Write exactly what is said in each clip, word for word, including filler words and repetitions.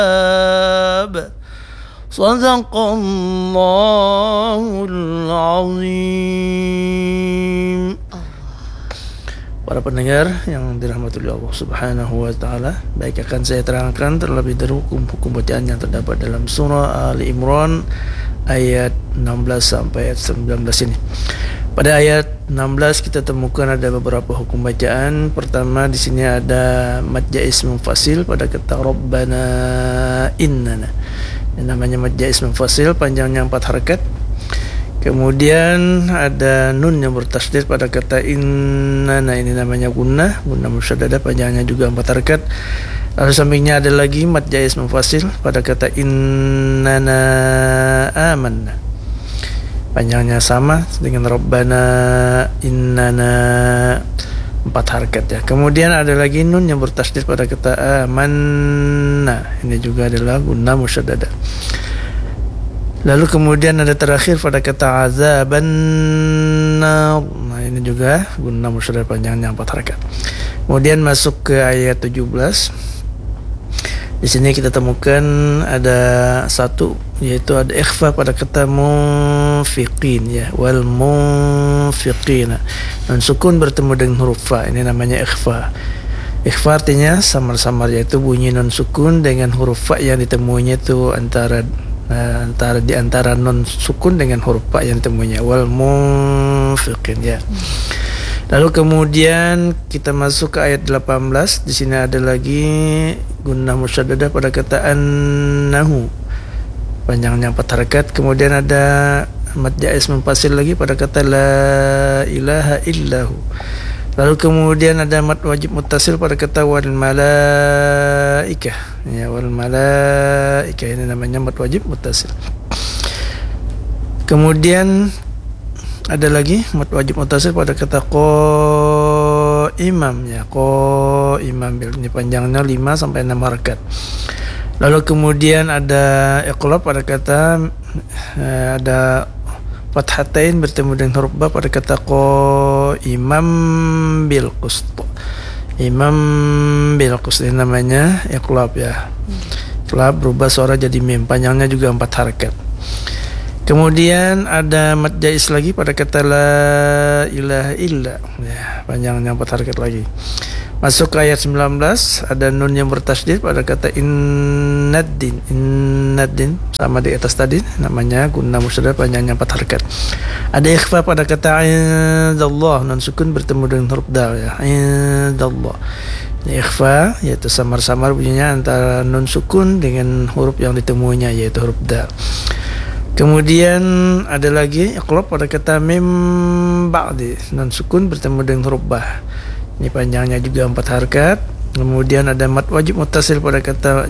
Sadaqallahul azim. Para pendengar yang dirahmati Allah Subhanahu wa taala, baik akan saya terangkan terlebih dahulu hukum-hukum bacaan yang terdapat dalam surah Ali Imran ayat enam belas sampai ayat sembilan belas ini. Pada ayat enam belas kita temukan ada beberapa hukum bacaan. Pertama di sini ada mad jaiz munfasil pada kata Rabbana innana. Yang namanya mad jaiz munfasil, panjangnya empat harakat. Kemudian ada nun yang bertasydid pada kata innana, ini namanya gunnah, gunnah musyaddadah, panjangnya juga empat harakat. Lalu sampingnya ada lagi mad jaiz munfasil pada kata innana amanna, panjangnya sama dengan Rabbana innana, empat harakat ya. Kemudian ada lagi nun yang bertasydid pada kata amanna, ini juga adalah gunnah musyaddadah. Lalu kemudian ada terakhir pada kata azaban nar, nah ini juga gunnah musyaddadah, panjangnya empat harakat. Kemudian masuk ke ayat tujuh belas. Di sini kita temukan ada satu, yaitu ada ikhfa pada kata munfiqin ya, wal munfiqina. Dan sukun bertemu dengan huruf fa, ini namanya ikhfa. Ikhfa artinya samar-samar, yaitu bunyi non sukun dengan huruf fa yang ditemuinya itu antara uh, antara di antara non sukun dengan huruf fa yang ditemuinya, wal munfiqin ya. Lalu kemudian kita masuk ke ayat delapan belas. Di sini ada lagi gunnah musyaddadah pada kata annahu, panjangnya empat harakat. Kemudian ada mad jaiz munfasil lagi pada kata la ilaha illahu. Lalu kemudian ada mad wajib muttasil pada kata wal malaikah ya, wal malaikah, ini namanya mad wajib muttasil. Kemudian ada lagi mad wajib muttasil pada kata qaimam ya, qaimam, ini panjangnya lima sampai enam harakat. Lalu kemudian ada iqlab pada kata eh, ada fathatain bertemu dengan huruf ba pada kata qaimam bil qust. Imam bil qust, ini namanya iqlab ya. Iqlab berubah suara jadi mim, panjangnya juga empat harakat. Kemudian ada mad jaiz lagi pada kata la ilaha illa ya, panjangnya empat harakat lagi. Masuk ke ayat sembilan belas, ada nun yang bertasydid pada kata innaddin. Innaddin sama di atas tadi, namanya gunnah musyaddadah, panjangnya empat harakat. Ada ikhfa pada kata indallah, nun sukun bertemu dengan huruf dal ya, indallah. Ini ikhfa, yaitu samar-samar bunyinya antara nun sukun dengan huruf yang ditemuinya, yaitu huruf dal. Kemudian ada lagi iqlab pada kata mim ba'di, nun sukun bertemu dengan huruf ba. Ini panjangnya juga empat harakat. Kemudian ada mad wajib muttasil pada kata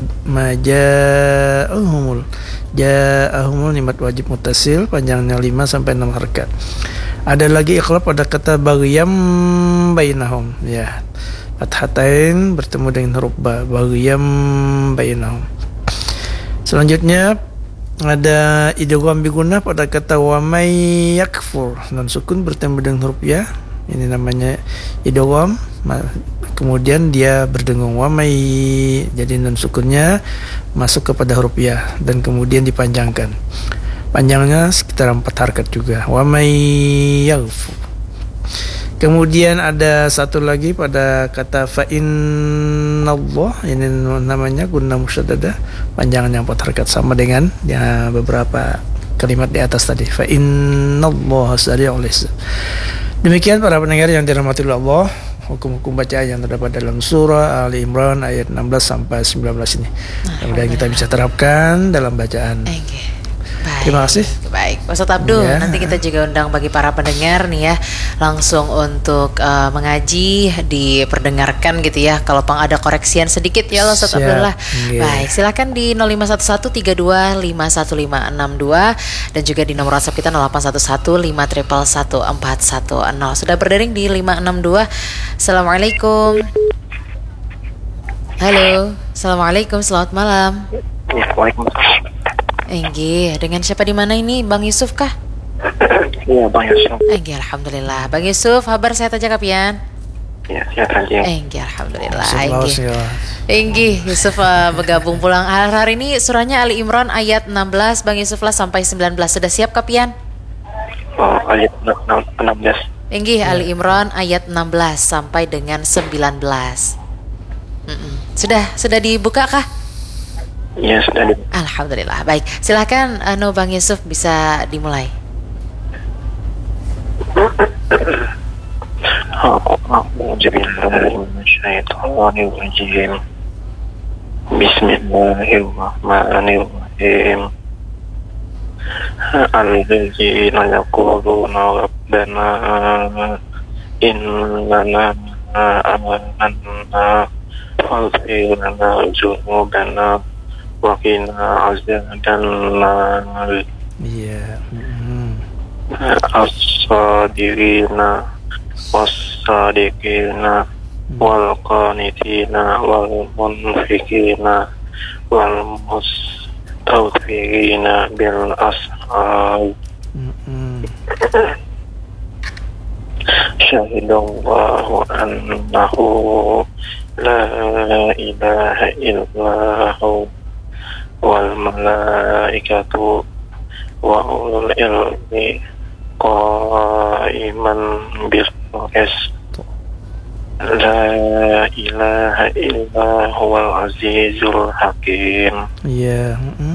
maja'ahumul. Ja'ahumul, ini mad wajib muttasil, panjangnya lima sampai enam harakat. Ada lagi iqlab pada kata baghiyam bainahum ya. Fathatain bertemu dengan huruf ba, baghiyam bainahum. Selanjutnya ada idgham bi gunnah pada kata wa may yakfur, nun sukun bertemu dengan huruf ya. Ini namanya idgham. Kemudian dia berdengung wa may, jadi nun sukunnya masuk kepada huruf ya dan kemudian dipanjangkan. Panjangnya sekitar empat harakat juga. Wa may yaghfur. Kemudian ada satu lagi pada kata fa innallah, ini namanya gunnah musyaddadah, panjangnya empat harakat, sama dengan ya beberapa kalimat di atas tadi, fa innallaha sari'ul hisab. Demikian para pendengar yang dirahmati Allah, hukum-hukum bacaan yang terdapat dalam surah Ali Imran ayat enam belas sampai sembilan belas ini. Mudah-mudahan kita bisa terapkan dalam bacaan. Okay. Baik. Terima kasih. Baik, Pak Ustadz Abdul, ya. Nanti kita juga undang bagi para pendengar nih ya, langsung untuk uh, mengaji, diperdengarkan gitu ya. Kalau pang ada koreksian sedikit ya Ustadz Abdullah. Yeah. Baik, silakan di nol lima satu satu tiga dua lima satu lima enam dua dan juga di nomor WhatsApp kita nol delapan satu satu lima satu satu empat satu nol. Sudah berdering di lima enam dua. Assalamualaikum. Halo, assalamualaikum, selamat malam. Waalaikumsalam. Enggih, dengan siapa di mana ini? Bang Yusuf kah? Iya, Bang Yusuf. Enggih, alhamdulillah. Bang Yusuf, kabar sehat aja kapian? Ya, ya kanjeng. Enggih, alhamdulillah. Subhanallah, Enggih. ya. Enggih, Yusuf uh, bergabung pulang. Hari ini surahnya Ali Imran ayat enam belas, Bang Yusuf lah sampai sembilan belas. Sudah siap Kapian? Oh, ayat enam belas. Enggih, Ali Imran ayat enam belas sampai dengan sembilan belas. Mm-mm. Sudah, sudah dibuka kah? Ya, sudah di. Alhamdulillah. Baik, silahkan anu Bang Yusuf bisa dimulai. A'udzubillahiminasyaitonirrajim. Bismillahirrahmanirrahim. Alladzina yaquluna rabbana innana amanna faghfir lana dzunubana wa qina azabannar. Iya. Mm. As-sadirina was-sadiqina wal qanitina wal munfikina wal mustaghfirina bil ashar. Mm. Syahidallahu annahu la ilaha illahu wal malaikatu wa ulul ilmi qa'iman bil qist. La ilaha illa huwal azizul hakim. Iya. Mm.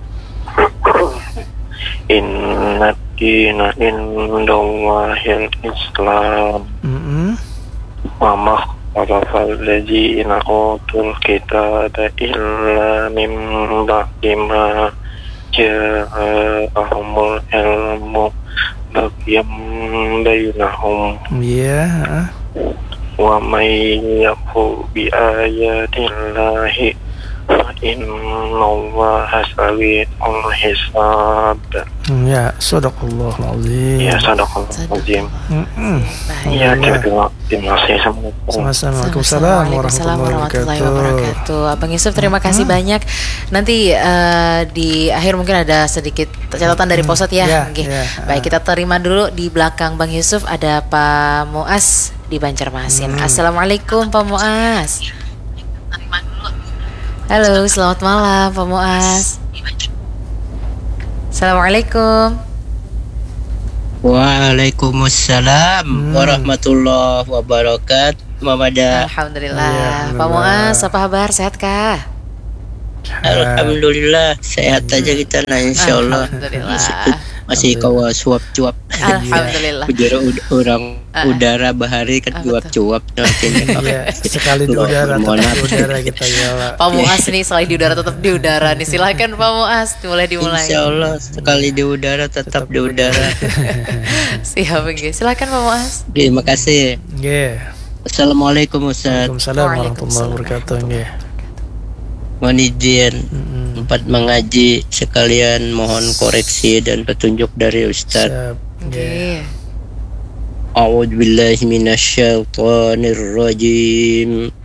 Inna dina indallahil islam. Mm. Wa makhtalafa alladzina utul kitaba illa min ba'di ma ja'ahumul ilmu baghyan bainahum. Iya. Wa may yakfur bi ayatillahi fa innallaha sari'ul hisab. Ya, sadaqallahul azim. Ya, sadaqallahul azim. Mm. Ya, terima terima kasih. Assalamualaikum. Sama-sama. Waalaikumsalam warahmatullahi wabarakatuh. Abang Yusuf terima kasih banyak. Nanti uh, di akhir mungkin ada sedikit catatan dari Pak Ustadz ya. Ya, Oke. ya. Baik, kita terima dulu di belakang Bang Yusuf ada Pak Muas di Banjarmasin. Hmm. Assalamualaikum Pak Muas. Halo, selamat malam Pak Muas. Assalamualaikum. Waalaikumsalam Hmm. warahmatullahi wabarakatuh. Mamada. Alhamdulillah. Iya, Pak alhamdulillah. Muas, apa kabar? Sehat kah? Alhamdulillah sehat aja kita, nah insyaallah. Alhamdulillah. Masih kawa suap cuap. Alhamdulillah. Udara ud- orang Ah. udara bahari kan Ah, cuap betul. cuap. Iya, sekali di udara, tetap di udara kita ya, Pak. Pak Muas nih selain di udara tetap di udara nih. Silakan Pak Muas, mulai dimulai. Insyaallah sekali di udara tetap di udara. Siap, oke. Silakan Pak Muas. Terima kasih. Nggih. Assalamualaikum Ustaz. Waalaikumsalam warahmatullahi Waalaikumsalam. wabarakatuh. Nggih. Mohon izin Mm-mm. empat mengaji sekalian mohon koreksi dan petunjuk dari Ustaz. Siap. Nggih. Oke. A'udzu billahi minasyaitonir rajim.